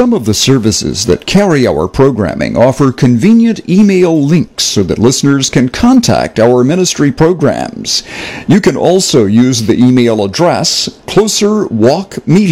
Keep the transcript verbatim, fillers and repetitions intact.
Some of the services that carry our programming offer convenient email links so that listeners can contact our ministry programs. You can also use the email address closer walk media